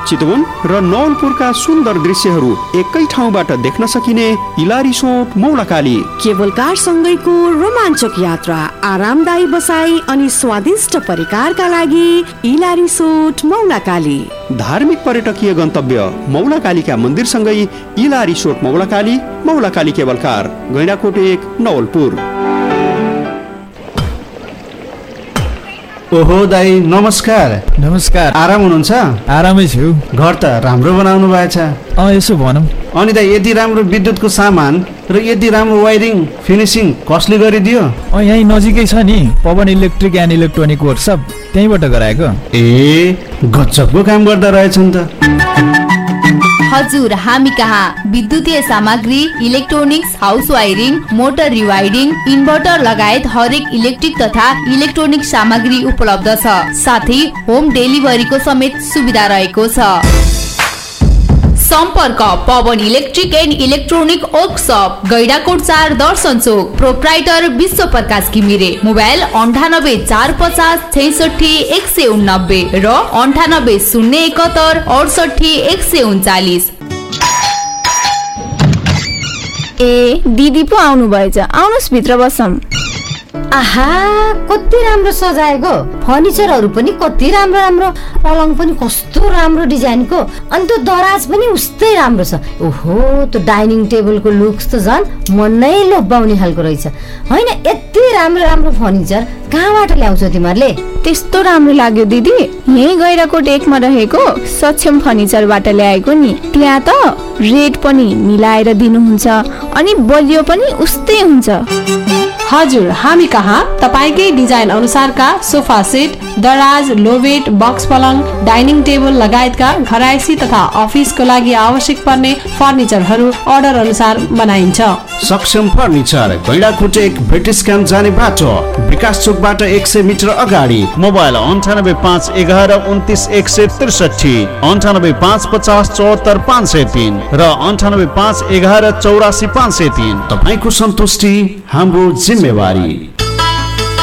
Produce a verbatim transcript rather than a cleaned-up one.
चितवन र नवलपुरका सुन्दर दृश्यहरू एकै ठाउँबाट देख्न सकिने इला रिसोर्ट मौलाकाली। केबल कार सँगैको रोमाञ्चक यात्रा, आरामदायी बसाई अनि स्वादिष्ट परिकारका लागि इला रिसोर्ट मौलाकाली। धार्मिक पर्यटकीय गन्तव्य मौलाकालीका मन्दिरसँगै इला रिसोर्ट मौलाकाली, मौलाकाली केबल कार, गैंडाकोट एक, नवलपुर। ओहो दाई नमस्कार। नमस्कार। आराम हुनुहुन्छ? आरामै छु। घर त राम्रो बनाउनु भएछ। अँ यसो भनौँ। अनि दाई यति राम्रो विद्युतको सामान र यति राम्रो वायरिङ फिनिसिङ कसले गरिदियो? अँ यहीँ नजिकै छ नि Pawan electric and electronic workshop, त्यहीँबाट गराएको। ए गजबको काम गर्दा रहेछन् त। हजुर, हामी कहाँ विद्युतीय सामग्री, electronics, house wiring, motor रिवायरिङ, inverter लगायत हरेक इलेक्ट्रिक तथा इलेक्ट्रोनिक सामग्री उपलब्ध छ। साथै होम डेलिभरीको समेत सुविधा रहेको छ। सम्पर्क Pawan electric and electronic workshop, Gaindakot चार, दर्शन चोक। प्रोप्राइटर विश्व प्रकाश घिमिरे। मोबाइल अन्ठानब्बे चार पचास छैसठी एक सय उन्नब्बे र अन्ठानब्बे शून्य एकहत्तर अडसठी एक सय उन्चालिस। ए दिदी पो आउनु भएछ, आउनुस् भित्र बसौँ। आहा कति राम्रो सजाएको, फर्निचरहरू पनि कति राम्रो राम्रो, पलङ पनि कस्तो राम्रो डिजाइनको, अनि त्यो दराज पनि उस्तै राम्रो छ। ओहो त्यो डाइनिङ टेबलको लुक्स त झन् मन नै लोभ्याउने खालको रहेछ। होइन यति राम्रो राम्रो फर्निचर कहाँबाट ल्याउँछौ तिमीहरूले? त्यस्तो राम्रो लाग्यो दिदी, यही गैंडाकोट एकमा रहेको सक्षम फर्निचरबाट ल्याएको नि। त्यहाँ त रेट पनि मिलाएर दिनुहुन्छ अनि बलियो पनि उस्तै हुन्छ। हजुर, हामी कहाँ तपाईकै डिजाइन अनुसारका सोफा सेट, दराज, लोबेट, बक्स पलङ, डाइनिङ टेबल लगायतका घरायसी तथा अफिसको लागि आवश्यक पर्ने फर्निचरहरू अर्डर अनुसार बनाइन्छ। सक्षम फर्निचर, गैंडाकोट एक, ब्रिटिस क्याम्प जाने बाटो, विकास चोकबाट एक सय मिटर अगाडि। मोबाइल अन्ठानब्बे पाँच एघार उन्तिस एक सय त्रिसठी, अन्ठानब्बे पाँच पचास चौहत्तर पाँच सय तीन र अन्ठानब्बे पाँच एघार चौरासी पाँच सय तीन। तपाईँको सन्तुष्टि हाम्रो जिम्मेवारी।